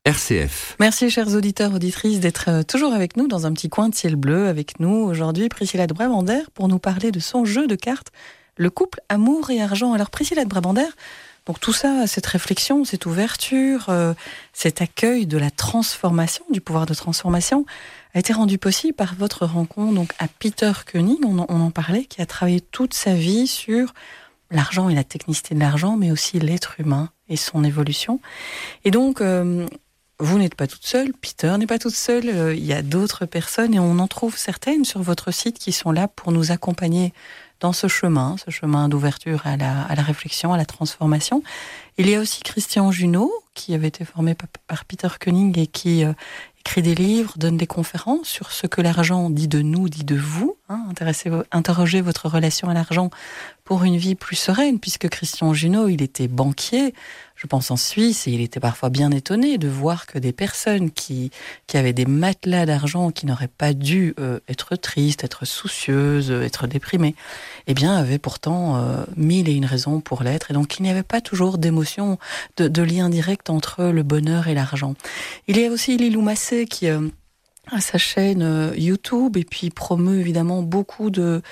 RCF. Merci chers auditeurs, auditrices d'être toujours avec nous dans un petit coin de ciel bleu. Avec nous aujourd'hui Priscilla de Brabander pour nous parler de son jeu de cartes, le couple amour et argent. Alors Priscilla de Brabander, donc tout ça, cette réflexion, cette ouverture, cet accueil de la transformation, du pouvoir de transformation, a été rendu possible par votre rencontre donc à Peter Koenig, on en parlait, qui a travaillé toute sa vie sur l'argent et la technicité de l'argent, mais aussi l'être humain et son évolution. Et donc, vous n'êtes pas toute seule, Peter n'est pas toute seule, il y a d'autres personnes et on en trouve certaines sur votre site qui sont là pour nous accompagner dans ce chemin d'ouverture à la réflexion, à la transformation. Il y a aussi Christian Junot, qui avait été formé par Peter Koenig et qui écrit des livres, donne des conférences sur ce que l'argent dit de nous, dit de vous. Interrogez votre relation à l'argent pour une vie plus sereine, puisque Christian Junot, il était banquier, je pense en Suisse, et il était parfois bien étonné de voir que des personnes qui avaient des matelas d'argent, qui n'auraient pas dû être tristes, être soucieuses, être déprimées, eh bien, avaient pourtant 1001 raisons pour l'être, et donc il n'y avait pas toujours d'émotion, de lien direct entre le bonheur et l'argent. Il y a aussi Lilou Massé qui a sa chaîne YouTube et puis promeut évidemment beaucoup de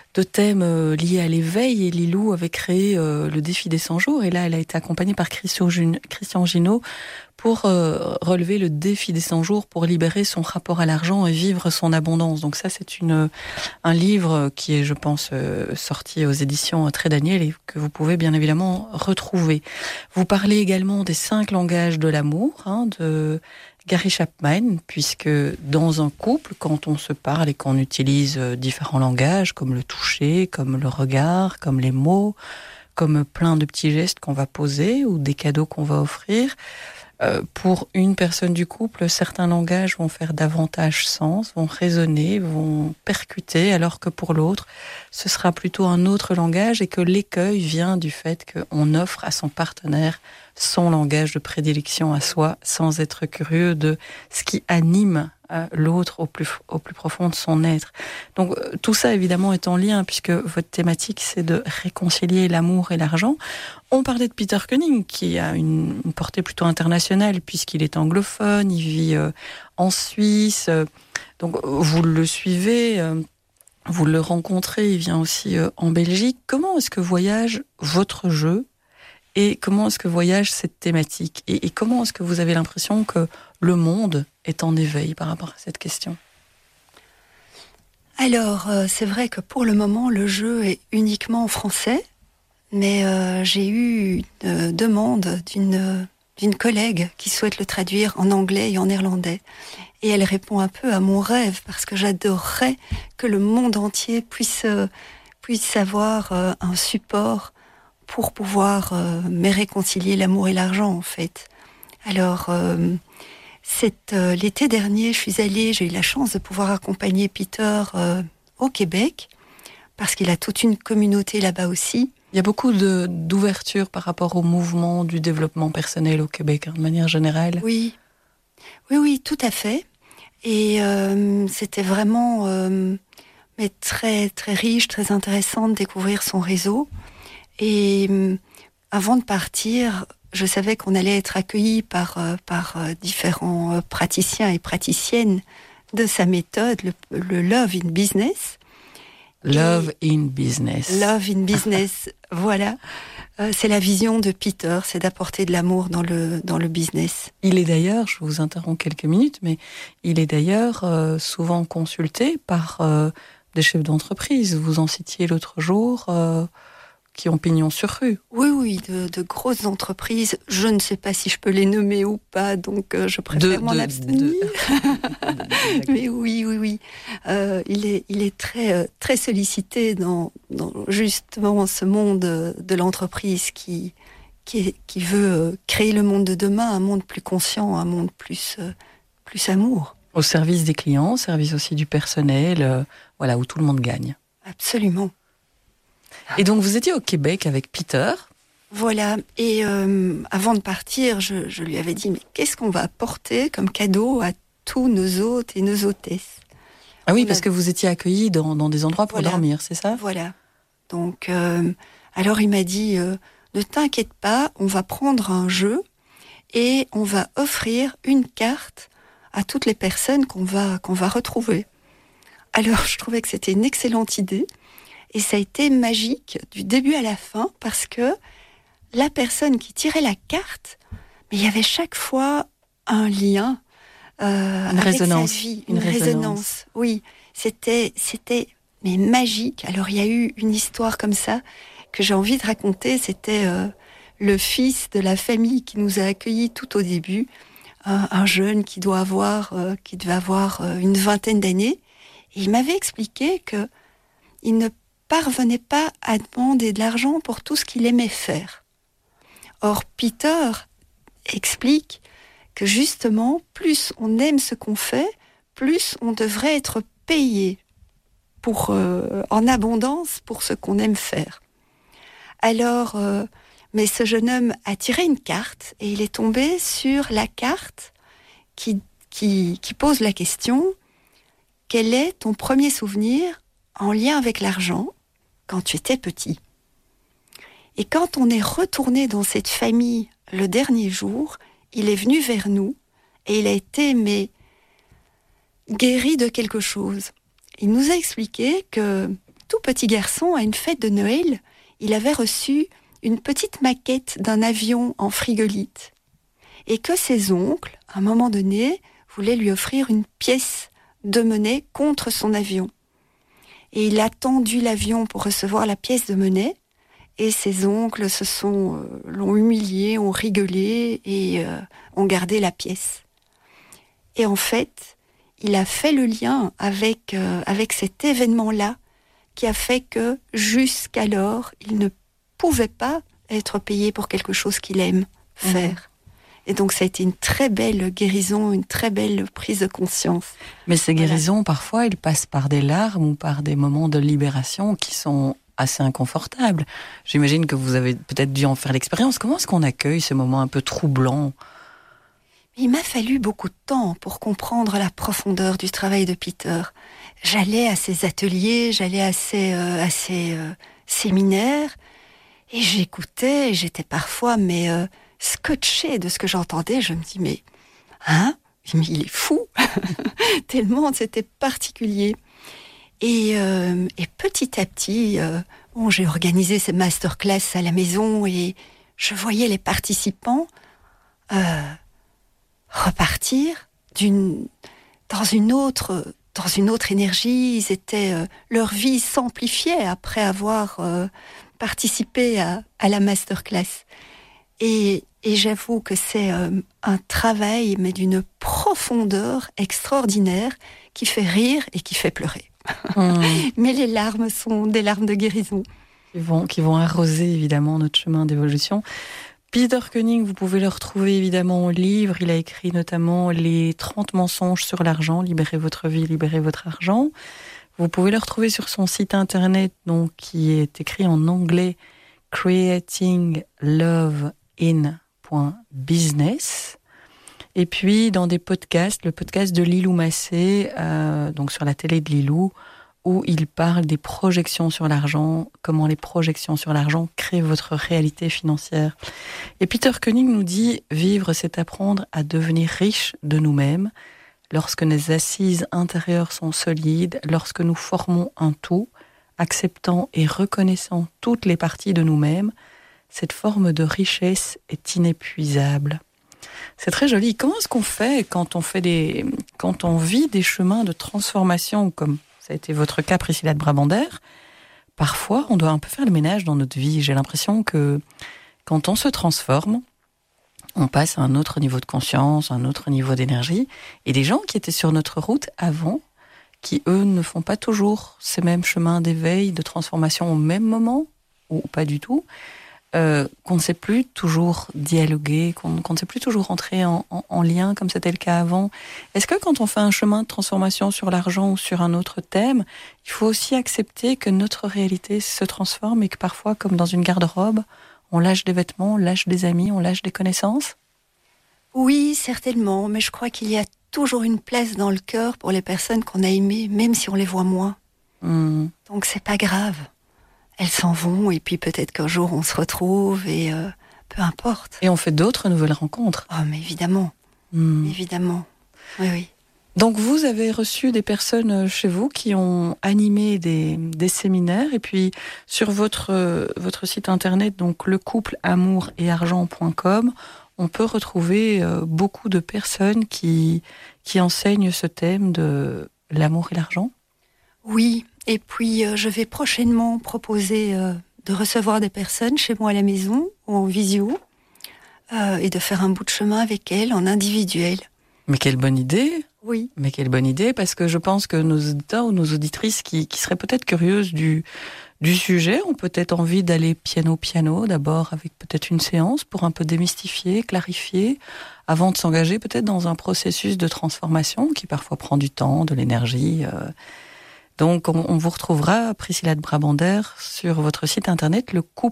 thèmes liés à l'éveil, et Lilou avait créé le défi des 100 jours, et là elle a été accompagnée par Christian Junot pour relever le défi des 100 jours pour libérer son rapport à l'argent et vivre son abondance. Donc ça c'est un livre qui est, je pense, sorti aux éditions Très Daniel et que vous pouvez bien évidemment retrouver. Vous parlez également des 5 langages de l'amour, de Gary Chapman, puisque dans un couple, quand on se parle et qu'on utilise différents langages, comme le toucher, comme le regard, comme les mots, comme plein de petits gestes qu'on va poser ou des cadeaux qu'on va offrir, pour une personne du couple, certains langages vont faire davantage sens, vont résonner, vont percuter, alors que pour l'autre, ce sera plutôt un autre langage, et que l'écueil vient du fait qu'on offre à son partenaire son langage de prédilection à soi, sans être curieux de ce qui anime l'autre au plus profond de son être. Donc tout ça évidemment est en lien, puisque votre thématique c'est de réconcilier l'amour et l'argent. On parlait de Peter Koenig qui a une portée plutôt internationale, puisqu'il est anglophone, il vit en Suisse, donc vous le suivez, vous le rencontrez, il vient aussi en Belgique. Comment est-ce que voyage votre jeu et comment est-ce que voyage cette thématique, et comment est-ce que vous avez l'impression que le monde est en éveil par rapport à cette question? Alors, c'est vrai que pour le moment, le jeu est uniquement en français, mais j'ai eu une demande d'une collègue qui souhaite le traduire en anglais et en néerlandais. Et elle répond un peu à mon rêve, parce que j'adorerais que le monde entier puisse avoir un support pour pouvoir me réconcilier l'amour et l'argent, en fait. Alors, l'été dernier, j'ai eu la chance de pouvoir accompagner Peter au Québec, parce qu'il a toute une communauté là-bas aussi. Il y a beaucoup d'ouverture par rapport au mouvement du développement personnel au Québec, de manière générale. Oui, tout à fait. Et c'était vraiment mais très, très riche, très intéressant de découvrir son réseau. Et avant de partir, je savais qu'on allait être accueillis par différents praticiens et praticiennes de sa méthode, le Love in Business. Love in Business. Love in Business, voilà. C'est la vision de Peter, c'est d'apporter de l'amour dans le business. Il est d'ailleurs, je vous interromps quelques minutes, mais il est d'ailleurs souvent consulté par des chefs d'entreprise. Vous en citiez l'autre jour, qui ont pignon sur rue. Oui, de grosses entreprises. Je ne sais pas si je peux les nommer ou pas, donc je préfère m'en abstenir. Mais oui. Il est très, très sollicité dans justement ce monde de l'entreprise qui veut créer le monde de demain, un monde plus conscient, un monde plus amour. Au service des clients, au service aussi du personnel, voilà, où tout le monde gagne. Absolument. Et donc vous étiez au Québec avec Peter. Voilà, et avant de partir, je lui avais dit, mais qu'est-ce qu'on va apporter comme cadeau à tous nos hôtes et nos hôtesses? Ah oui, parce que vous étiez accueillis dans des endroits pour dormir, c'est ça? Voilà. Donc, alors il m'a dit, ne t'inquiète pas, on va prendre un jeu et on va offrir une carte à toutes les personnes qu'on va retrouver. Alors, je trouvais que c'était une excellente idée, et ça a été magique du début à la fin, parce que la personne qui tirait la carte, mais il y avait chaque fois un lien une avec résonance. sa vie, une résonance. Oui, c'était mais magique. Alors, il y a eu une histoire comme ça que j'ai envie de raconter. C'était le fils de la famille qui nous a accueillis tout au début, un jeune qui devait avoir une vingtaine d'années. Et il m'avait expliqué que il ne parvenait pas à demander de l'argent pour tout ce qu'il aimait faire. Or, Peter explique que justement, plus on aime ce qu'on fait, plus on devrait être payé en abondance pour ce qu'on aime faire. Alors, mais ce jeune homme a tiré une carte et il est tombé sur la carte qui pose la question: quel est ton premier souvenir en lien avec l'argent quand tu étais petit? Et quand on est retourné dans cette famille le dernier jour, il est venu vers nous et il a été guéri de quelque chose. Il nous a expliqué que, tout petit garçon, à une fête de Noël, il avait reçu une petite maquette d'un avion en frigolite et que ses oncles, à un moment donné, voulaient lui offrir une pièce de monnaie contre son avion. Et il a tendu l'avion pour recevoir la pièce de monnaie, et ses oncles l'ont humilié, ont rigolé et ont gardé la pièce. Et en fait, il a fait le lien avec cet événement-là qui a fait que jusqu'alors, il ne pouvait pas être payé pour quelque chose qu'il aime faire. Et donc ça a été une très belle guérison, une très belle prise de conscience. Mais ces guérisons, parfois, elles passent par des larmes ou par des moments de libération qui sont assez inconfortables. J'imagine que vous avez peut-être dû en faire l'expérience. Comment est-ce qu'on accueille ces moments un peu troublants ? Il m'a fallu beaucoup de temps pour comprendre la profondeur du travail de Peter. J'allais à ses ateliers, j'allais à ses séminaires, et j'écoutais, et j'étais parfois scotchée de ce que j'entendais. Je me dis, mais il est fou tellement c'était particulier. Et petit à petit, j'ai organisé ces masterclass à la maison, et je voyais les participants repartir dans une autre énergie. Leur vie s'amplifiait après avoir participé à la masterclass. Et j'avoue que c'est un travail, mais d'une profondeur extraordinaire, qui fait rire et qui fait pleurer. Mais les larmes sont des larmes de guérison. Qui vont arroser évidemment notre chemin d'évolution. Peter Koenig, vous pouvez le retrouver évidemment au livre. Il a écrit notamment les 30 mensonges sur l'argent, Libérez votre vie, libérez votre argent. Vous pouvez le retrouver sur son site internet, donc, qui est écrit en anglais, creatingloveinbusiness. Et puis dans des podcasts, le podcast de Lilou Massé, donc sur la télé de Lilou, où il parle des projections sur l'argent, comment les projections sur l'argent créent votre réalité financière. Et Peter Koenig nous dit « Vivre, c'est apprendre à devenir riche de nous-mêmes. Lorsque nos assises intérieures sont solides, lorsque nous formons un tout, acceptant et reconnaissant toutes les parties de nous-mêmes, cette forme de richesse est inépuisable. » C'est très joli. Comment est-ce qu'on fait quand on vit des chemins de transformation, comme ça a été votre cas, Priscilla de Brabander? Parfois, on doit un peu faire le ménage dans notre vie. J'ai l'impression que quand on se transforme, on passe à un autre niveau de conscience, un autre niveau d'énergie. Et des gens qui étaient sur notre route avant, qui eux ne font pas toujours ces mêmes chemins d'éveil, de transformation au même moment, ou pas du tout, qu'on ne sait plus toujours dialoguer, qu'on ne sait plus toujours entrer en lien comme c'était le cas avant. Est-ce que quand on fait un chemin de transformation sur l'argent ou sur un autre thème, il faut aussi accepter que notre réalité se transforme et que parfois, comme dans une garde-robe, on lâche des vêtements, on lâche des amis, on lâche des connaissances? Oui, certainement, mais je crois qu'il y a toujours une place dans le cœur pour les personnes qu'on a aimées, même si on les voit moins. Donc c'est pas grave. Elles s'en vont, et puis peut-être qu'un jour on se retrouve, et peu importe. Et on fait d'autres nouvelles rencontres. Oh, mais évidemment, évidemment, oui. Donc vous avez reçu des personnes chez vous qui ont animé des séminaires, et puis sur votre site internet, donc lecoupleamouretargent.com, on peut retrouver beaucoup de personnes qui enseignent ce thème de l'amour et l'argent. Oui, et puis je vais prochainement proposer de recevoir des personnes chez moi à la maison ou en visio et de faire un bout de chemin avec elles en individuel. Mais quelle bonne idée! Oui. Mais quelle bonne idée, parce que je pense que nos auditeurs ou nos auditrices qui seraient peut-être curieuses du sujet ont peut-être envie d'aller piano d'abord avec peut-être une séance pour un peu démystifier, clarifier, avant de s'engager peut-être dans un processus de transformation qui parfois prend du temps, de l'énergie. Donc on vous retrouvera, Priscilla de Brabander, sur votre site internet,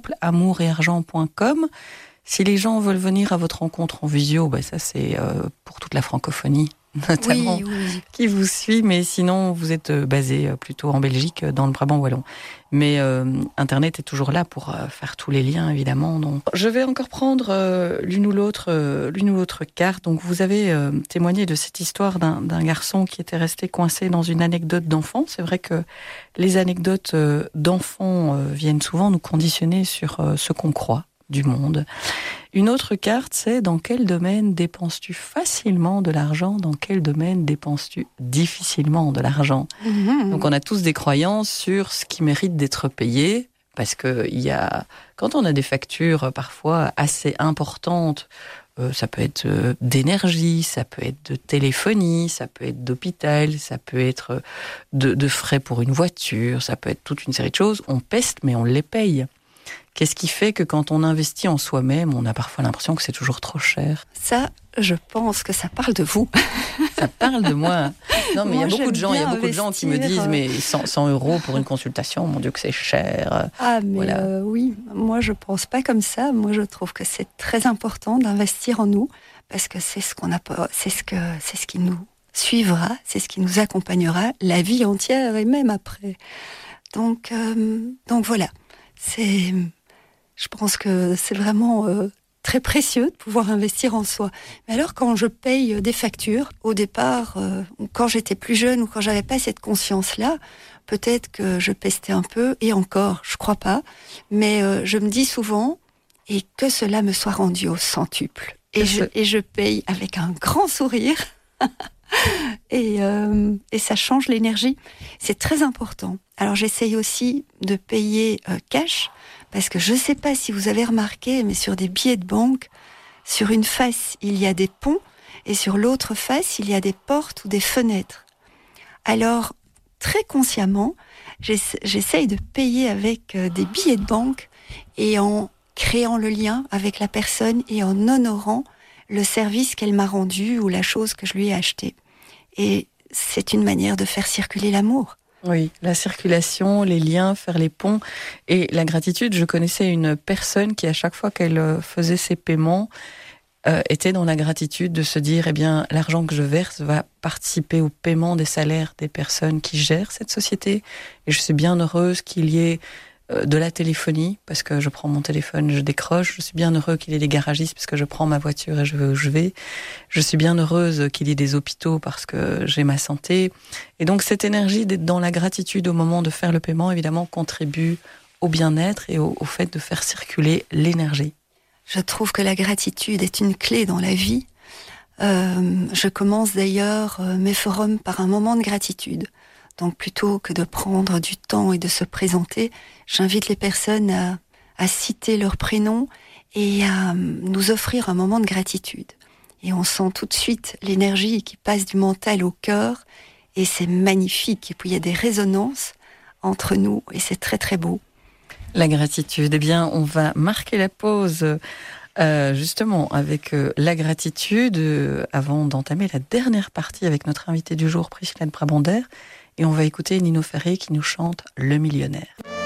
lecoupleamouretargent.com. Si les gens veulent venir à votre rencontre en visio, ça c'est pour toute la francophonie notamment, oui. qui vous suit, mais sinon vous êtes basé plutôt en Belgique, dans le Brabant wallon. Mais Internet est toujours là pour faire tous les liens, évidemment. Donc, je vais encore prendre l'une ou l'autre carte. Donc vous avez témoigné de cette histoire d'un garçon qui était resté coincé dans une anecdote d'enfant. C'est vrai que les anecdotes d'enfants viennent souvent nous conditionner sur ce qu'on croit du monde. Une autre carte, c'est dans quel domaine dépenses-tu facilement de l'argent, dans quel domaine dépenses-tu difficilement de l'argent. Donc on a tous des croyances sur ce qui mérite d'être payé, parce que quand on a des factures parfois assez importantes, ça peut être d'énergie, ça peut être de téléphonie, ça peut être d'hôpital, ça peut être de frais pour une voiture, ça peut être toute une série de choses. On peste, mais on les paye. Qu'est-ce qui fait que quand on investit en soi-même, on a parfois l'impression que c'est toujours trop cher? Ça, je pense que ça parle de vous. Ça parle de moi. Non, mais Moi, il y a beaucoup de gens qui me disent, mais 100 euros pour une consultation, mon Dieu que c'est cher. Ah, mais voilà. Oui, moi je pense pas comme ça. Moi je trouve que c'est très important d'investir en nous, parce que c'est ce qui nous suivra, c'est ce qui nous accompagnera la vie entière et même après. Donc voilà. Je pense que c'est vraiment très précieux de pouvoir investir en soi. Mais alors, quand je paye des factures, au départ, quand j'étais plus jeune ou quand j'avais pas cette conscience-là, peut-être que je pestais un peu, et encore, je crois pas. Mais je me dis souvent, et que cela me soit rendu au centuple. Et je paye avec un grand sourire. Et ça change l'énergie. C'est très important. Alors j'essaye aussi de payer cash, parce que je ne sais pas si vous avez remarqué, mais sur des billets de banque, sur une face il y a des ponts et sur l'autre face il y a des portes ou des fenêtres. Alors très consciemment, j'essaye de payer avec des billets de banque, et en créant le lien avec la personne et en honorant le service qu'elle m'a rendu ou la chose que je lui ai achetée. Et c'est une manière de faire circuler l'amour. Oui, la circulation, les liens, faire les ponts et la gratitude. Je connaissais une personne qui, à chaque fois qu'elle faisait ses paiements, était dans la gratitude de se dire, l'argent que je verse va participer au paiement des salaires des personnes qui gèrent cette société. Et je suis bien heureuse qu'il y ait de la téléphonie, parce que je prends mon téléphone, je décroche. Je suis bien heureux qu'il y ait des garagistes, parce que je prends ma voiture et je vais où je vais. Je suis bien heureuse qu'il y ait des hôpitaux, parce que j'ai ma santé. Et donc cette énergie d'être dans la gratitude au moment de faire le paiement, évidemment, contribue au bien-être et au fait de faire circuler l'énergie. Je trouve que la gratitude est une clé dans la vie. Je commence d'ailleurs mes forums par un moment de gratitude. Donc plutôt que de prendre du temps et de se présenter, j'invite les personnes à citer leur prénom et à nous offrir un moment de gratitude. Et on sent tout de suite l'énergie qui passe du mental au cœur, et c'est magnifique. Et puis il y a des résonances entre nous, et c'est très très beau. La gratitude, on va marquer la pause justement avec la gratitude avant d'entamer la dernière partie avec notre invité du jour, Priscilla de Brabander. Et on va écouter Nino Ferrer qui nous chante Le Millionnaire.